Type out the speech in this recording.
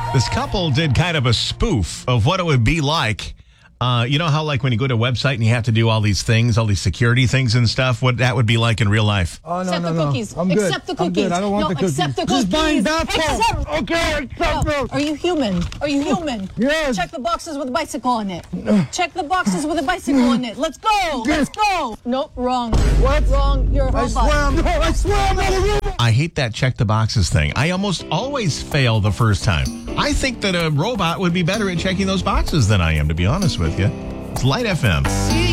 This couple did kind of a spoof of what it would be like. You know how, like, when you go to a website and you have to do all these things, all these security things and stuff, what that would be like in real life? Oh, no, Accept no, the no. cookies. I'm good. Accept the I'm cookies. good. I don't want the cookies. Accept the cookies. Just buying bath Accept. salts. Okay, accept them. Are you human? Are you human? Yes. Check the boxes with a bicycle on it. Check the boxes with a bicycle on it. Let's go. Let's go. Nope, wrong. What? Wrong. You're a I robot. I swear I'm not a robot. I hate that check the boxes thing. I almost always fail the first time. I think that a robot would be better at checking those boxes than I am, to be honest with you. It's Light FM.